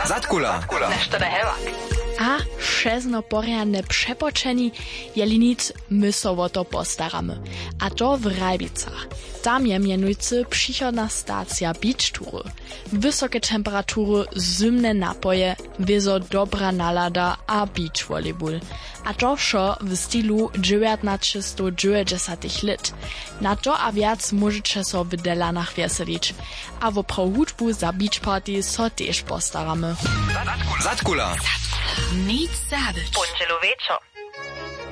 Zatkula. Nešto da hevak. A šezno poriadne przepoczeni, jeli nic my so o to postaramy. A to w Rajbicach. Tam je mianujcy przychodna stacja beach tury. Wysokie temperatury, zimne napoje, wiezo dobra nalada a beach volleyball. A to wszo w stylu 1990 lat. Na to a wiac możecie so w Delanach weselić. A wo pro hudbu za beach party so też postaramy. Zatkula. Nic zabić. Pončelo večer.